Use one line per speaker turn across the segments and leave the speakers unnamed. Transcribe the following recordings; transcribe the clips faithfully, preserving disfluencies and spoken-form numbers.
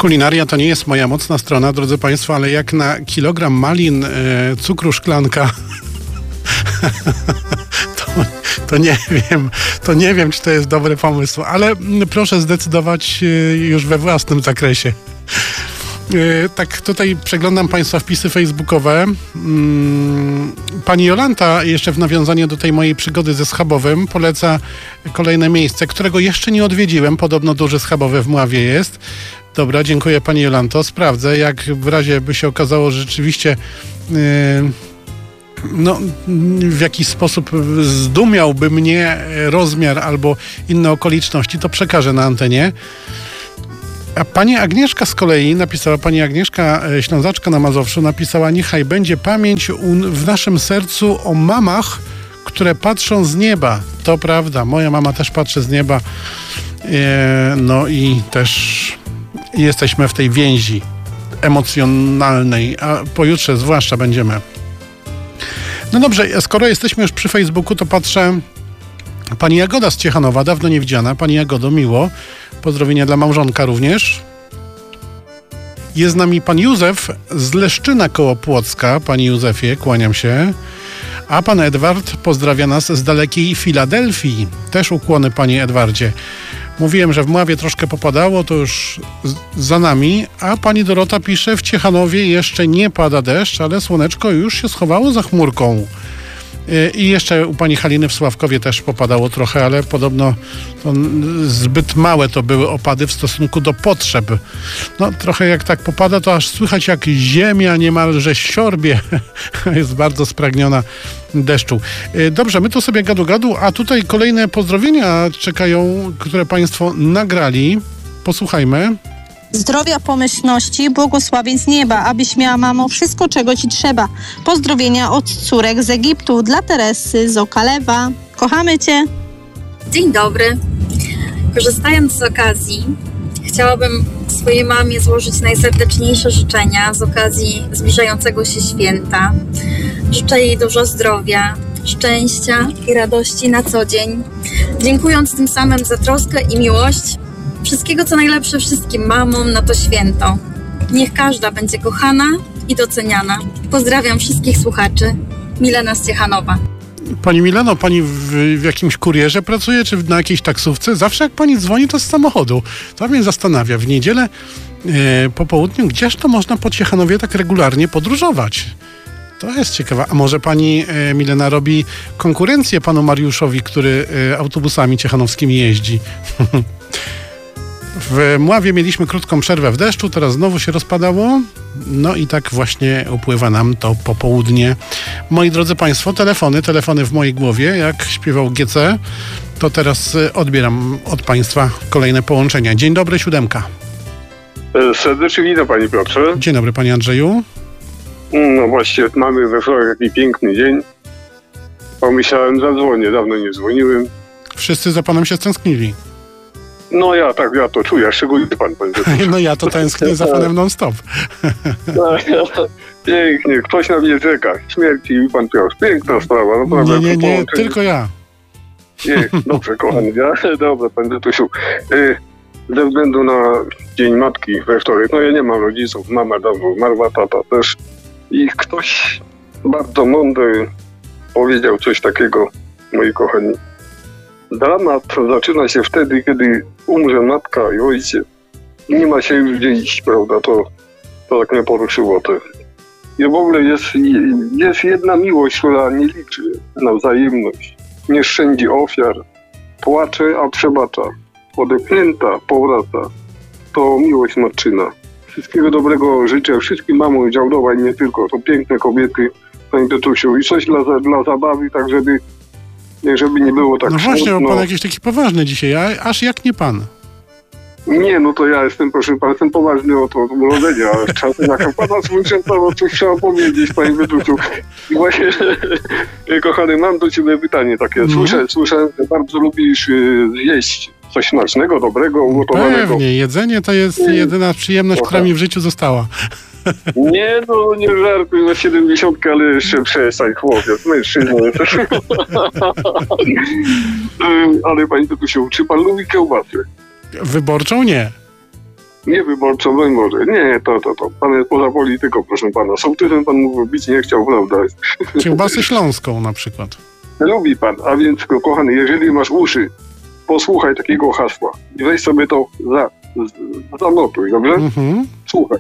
Kulinaria to nie jest moja mocna strona, drodzy Państwo, ale jak na kilogram malin, e, cukru szklanka, to, to nie wiem, to nie wiem, czy to jest dobry pomysł, ale proszę zdecydować e, już we własnym zakresie. E, tak, tutaj przeglądam Państwa wpisy facebookowe. Mm, pani Jolanta, jeszcze w nawiązaniu do tej mojej przygody ze schabowym, poleca kolejne miejsce, którego jeszcze nie odwiedziłem. Podobno duży schabowy w Mławie jest. Dobra, dziękuję Pani Jolanto. Sprawdzę, jak w razie by się okazało, że rzeczywiście yy, no, w jakiś sposób zdumiałby mnie rozmiar albo inne okoliczności, to przekażę na antenie. A pani Agnieszka z kolei napisała, pani Agnieszka, Ślązaczka na Mazowszu, napisała: niechaj będzie pamięć w naszym sercu o mamach, które patrzą z nieba. To prawda, moja mama też patrzy z nieba. E, no i też jesteśmy w tej więzi emocjonalnej, a pojutrze zwłaszcza będziemy. No dobrze, skoro jesteśmy już przy Facebooku, to patrzę. Pani Jagoda z Ciechanowa, dawno nie widziana. Pani Jagodo, miło. Pozdrowienia dla małżonka również. Jest z nami pan Józef z Leszczyna koło Płocka. Panie Józefie, kłaniam się. A pan Edward pozdrawia nas z dalekiej Filadelfii. Też ukłony, panie Edwardzie. Mówiłem, że w Mławie troszkę popadało, to już za nami. A pani Dorota pisze: w Ciechanowie jeszcze nie pada deszcz, ale słoneczko już się schowało za chmurką. I jeszcze u pani Haliny w Sławkowie też popadało trochę, ale podobno to zbyt małe to były opady w stosunku do potrzeb. No trochę jak tak popada, to aż słychać, jak ziemia niemalże siorbie. Jest bardzo spragniona deszczu. Dobrze, my to sobie gadu gadu, a tutaj kolejne pozdrowienia czekają, które państwo nagrali. Posłuchajmy.
Zdrowia, pomyślności, błogosławień z nieba, abyś miała, mamo, wszystko, czego ci trzeba. Pozdrowienia od córek z Egiptu dla Teresy z Okalewa. Kochamy cię.
Dzień dobry. Korzystając z okazji, chciałabym swojej mamie złożyć najserdeczniejsze życzenia z okazji zbliżającego się święta. Życzę jej dużo zdrowia, szczęścia i radości na co dzień, dziękując tym samym za troskę i miłość. Wszystkiego, co najlepsze wszystkim mamom na to święto. Niech każda będzie kochana i doceniana. Pozdrawiam wszystkich słuchaczy. Milena z Ciechanowa.
Pani Mileno, pani w, w jakimś kurierze pracuje, czy na jakiejś taksówce? Zawsze jak pani dzwoni, to z samochodu. To mnie zastanawia. W niedzielę e, po południu, gdzież to można po Ciechanowie tak regularnie podróżować? To jest ciekawe. A może pani e, Milena robi konkurencję panu Mariuszowi, który e, autobusami ciechanowskimi jeździ? W Mławie mieliśmy krótką przerwę w deszczu, teraz znowu się rozpadało. No i tak właśnie upływa nam to popołudnie. Moi drodzy Państwo, telefony, telefony w mojej głowie, jak śpiewał G C, to teraz odbieram od Państwa kolejne połączenia. Dzień dobry, siódemka.
Serdecznie witam, panie Piotrze.
Dzień dobry, panie Andrzeju.
No właśnie, mamy we wtorek taki piękny dzień. Pomyślałem, zadzwonię, dawno nie dzwoniłem.
Wszyscy za panem się stęsknili.
No ja tak, ja to czuję, szczególnie pan, panie Piotrze.
No ja to tęsknię za panem non-stop.
Pięknie, ktoś na mnie czeka. Śmierci i pan Piotr. Piękna sprawa, naprawdę.
Nie, nie, nie, tylko ja.
Nie, dobrze, kochany, ja, dobra, panie Piotrze. Ze względu na Dzień Matki we wtorek, no ja nie mam rodziców, mama dawno umarła, tata też. I ktoś bardzo mądry powiedział coś takiego, moi kochani. Dramat zaczyna się wtedy, kiedy umrze matka i ojciec. I nie ma się już gdzie iść, prawda? To, to tak mnie poruszyło. To. I w ogóle jest, jest jedna miłość, która nie liczy na wzajemność. Nie szczędzi ofiar, płacze, a przebacza. Odepchnięta powraca. To miłość matczyna. Wszystkiego dobrego życzę wszystkim mamom działdowań, nie tylko. To piękne kobiety, panie Piotrze. I coś dla, dla zabawy, tak żeby żeby nie było tak.
No właśnie,
smutno.
bo pan jakiś taki poważny dzisiaj, a, aż jak nie pan.
Nie, no to ja jestem, proszę pana, jestem poważny od, od urodzenia, ale czasem jak pana słyszę, to coś trzeba powiedzieć, panie Wydruciu. I właśnie, kochany, mam do ciebie pytanie takie. Słyszę, mm. słyszę, że bardzo lubisz y, jeść coś smacznego, dobrego, ugotowanego.
Pewnie, jedzenie to jest nie. jedyna przyjemność, Aha. która mi w życiu została.
Nie, no nie żartuj na siedemdziesiątkę, ale jeszcze przestań, chłopiec, mężczyzna. Ale panie Petusiu, czy pan lubi kiełbasę?
Wyborczą nie.
Nie wyborczo, broń Boże. Nie, to, to, to. Pan jest poza polityką, proszę pana. Sołtysem pan mógł bić nie chciał, prawda?
Kiełbasę śląską na przykład.
Lubi pan, a więc, kochany, jeżeli masz uszy, posłuchaj takiego hasła i weź sobie to za, zanotuj, dobrze?
Mhm.
Słuchaj.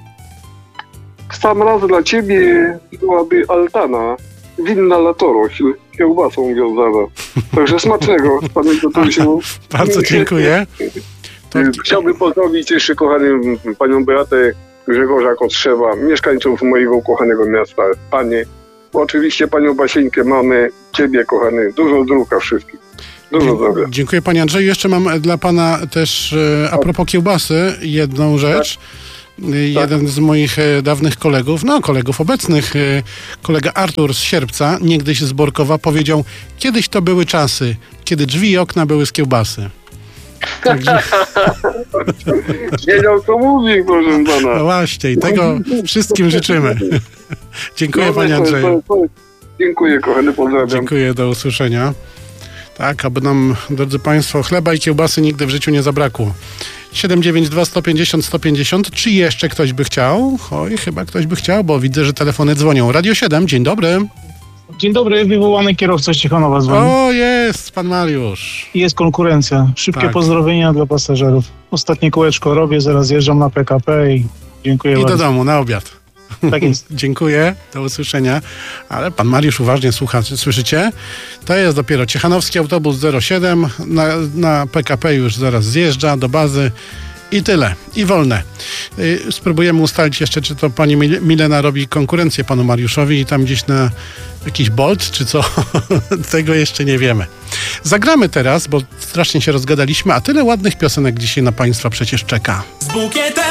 W sam raz dla ciebie byłaby altana, winna latorośl, kiełbasą wiązana. Także smacznego, panie Tatusiu.
Bardzo dziękuję. To...
Chciałbym pozdrowić jeszcze, kochany, panią Beatę Grzegorza Kostrzewa, mieszkańców mojego ukochanego miasta, panie. Oczywiście panią Basieńkę, mamy, ciebie, kochany, dużo zdrówka wszystkich. Dużo zdrowia.
Dziękuję panie Andrzeju. Jeszcze mam dla pana też e, a propos kiełbasy jedną rzecz. Tak. Jeden z moich e, dawnych kolegów, no kolegów obecnych, e, kolega Artur z Sierpca, niegdyś z Borkowa, powiedział: kiedyś to były czasy, kiedy drzwi i okna były z kiełbasy. Także...
Wiedział, co mówi, proszę pana.
No właśnie, i tego wszystkim życzymy. Dziękuję no, panie Andrzeju.
To, to, to. Dziękuję, kochany, pozdrawiam.
Dziękuję, do usłyszenia. Tak, aby nam, drodzy państwo, chleba i kiełbasy nigdy w życiu nie zabrakło. siedem dziewięć dwa sto pięćdziesiąt sto pięćdziesiąt. Czy jeszcze ktoś by chciał? Oj, chyba ktoś by chciał, bo widzę, że telefony dzwonią. Radio siedem, dzień dobry.
Dzień dobry, wywołany kierowca z Ciechanowa dzwoni.
O, jest pan Mariusz.
Jest konkurencja. Szybkie
tak.
Pozdrowienia dla pasażerów. Ostatnie kółeczko robię, zaraz jeżdżam na P K P i dziękuję
I
bardzo.
I do domu, na obiad.
Tak jest.
Dziękuję, do usłyszenia. Ale pan Mariusz uważnie słucha, słyszycie? To jest dopiero Ciechanowski autobus zero siedem, na, na P K P już zaraz zjeżdża do bazy i tyle, i wolne. Yy, spróbujemy ustalić jeszcze, czy to pani Mil- Milena robi konkurencję panu Mariuszowi i tam gdzieś na jakiś Bolt, czy co? Tego jeszcze nie wiemy. Zagramy teraz, bo strasznie się rozgadaliśmy, a tyle ładnych piosenek dzisiaj na państwa przecież czeka. Z bukietem